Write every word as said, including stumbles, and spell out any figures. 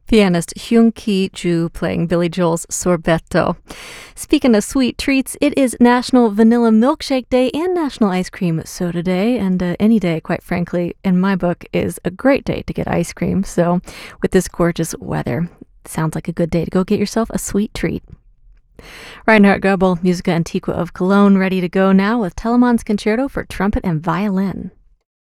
Pianist Hyun Ki-ju playing Billy Joel's Sorbetto. Speaking of sweet treats, it is National Vanilla Milkshake Day and National Ice Cream Soda Day, and uh, any day, quite frankly, in my book, is a great day to get ice cream. So with this gorgeous weather, sounds like a good day to go get yourself a sweet treat. Reinhard Goebel, Musica Antiqua of Cologne, ready to go now with Telemann's Concerto for trumpet and violin.